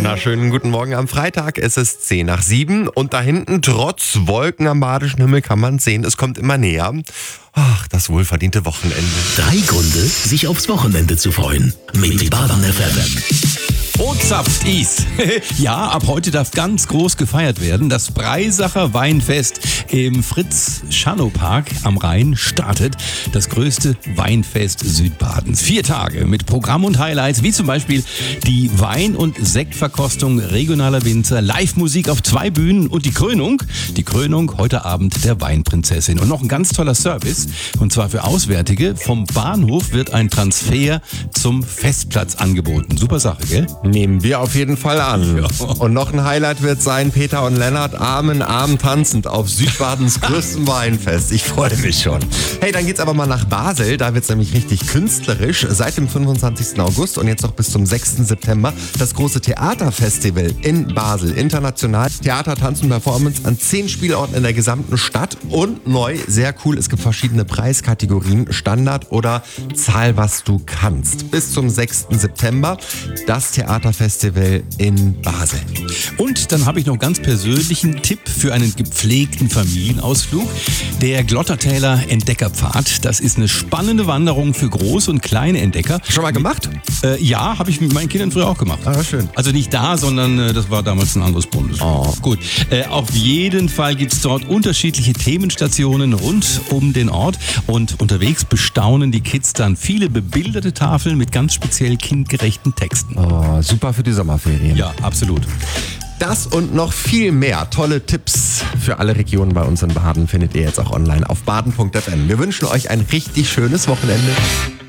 Wunderschönen guten Morgen am Freitag. Es ist 6:50 und da hinten, trotz Wolken am badischen Himmel, kann man sehen, es kommt immer näher. Ach, das wohlverdiente Wochenende. 3 Gründe, sich aufs Wochenende zu freuen. Mit Baden FM. Ozapft is. Ja, ab heute darf ganz groß gefeiert werden. Das Breisacher Weinfest im Fritz-Schannow-Park am Rhein startet. Das größte Weinfest Südbadens. 4 Tage mit Programm und Highlights, wie zum Beispiel die Wein- und Sektverkostung regionaler Winzer, Live-Musik auf 2 Bühnen und die Krönung heute Abend der Weinprinzessin. Und noch ein ganz toller Service, und zwar für Auswärtige. Vom Bahnhof wird ein Transfer zum Festplatz angeboten. Super Sache, gell? Nehmen wir auf jeden Fall an. Ja. Und noch ein Highlight wird sein, Peter und Lennart Arm in Arm tanzend auf Südbadens größtem Weinfest. Ich freue mich schon. Hey, dann geht's aber mal nach Basel. Da wird's nämlich richtig künstlerisch. Seit dem 25. August und jetzt noch bis zum 6. September das große Theaterfestival in Basel. International Theater, Tanz und Performance an 10 Spielorten in der gesamten Stadt. Und neu, sehr cool, es gibt verschiedene Preiskategorien. Standard oder Zahl, was du kannst. Bis zum 6. September das Theaterfestival in Basel. Und dann habe ich noch ganz persönlichen Tipp für einen gepflegten Familienausflug. Der Glottertäler Entdeckerpfad. Das ist eine spannende Wanderung für große und kleine Entdecker. Schon mal gemacht? Ja, habe ich mit meinen Kindern früher auch gemacht. Ah, schön. Also nicht da, sondern das war damals ein anderes Bundesland. Oh. Gut, auf jeden Fall gibt es dort unterschiedliche Themenstationen rund um den Ort. Und unterwegs bestaunen die Kids dann viele bebilderte Tafeln mit ganz speziell kindgerechten Texten. Oh, super für die Sommerferien. Ja, absolut. Das und noch viel mehr tolle Tipps für alle Regionen bei uns in Baden findet ihr jetzt auch online auf baden.fm. Wir wünschen euch ein richtig schönes Wochenende.